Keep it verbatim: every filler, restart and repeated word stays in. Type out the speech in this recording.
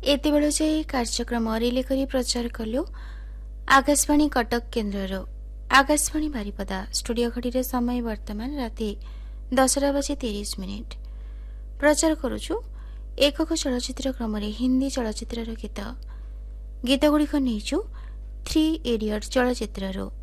एते बेलु चाहिँ कार्यक्रम रिले करी प्रचार कलु आकाशवाणी कटक केन्द्र आकाशवाणी बारिपदा स्टूडियो घड़ी समय वर्तमान राति दसटा बजे तीस मिनिट प्रचार करुछु एकक चलचित्र क्रम हिंदी चलचित्र गीत गीत गुड़िक नहीं थ्री इडियट चलचित्र